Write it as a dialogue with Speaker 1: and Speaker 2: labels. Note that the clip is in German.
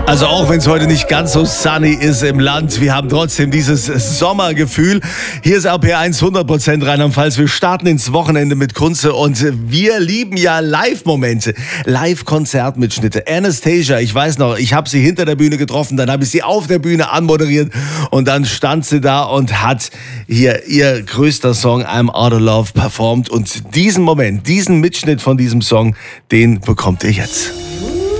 Speaker 1: Also auch wenn es heute nicht ganz so sunny ist im Land, wir haben trotzdem dieses Sommergefühl. Hier ist RPR1 100% Rheinland-Pfalz. Wir starten ins Wochenende mit Kunze und wir lieben ja Live-Momente, Live-Konzertmitschnitte. Anastasia, ich weiß noch, ich habe sie hinter der Bühne getroffen, dann habe ich sie auf der Bühne anmoderiert und dann stand sie da und hat hier ihr größter Song I'm Out of Love performt und diesen Moment, diesen Mitschnitt von diesem Song, den bekommt ihr jetzt.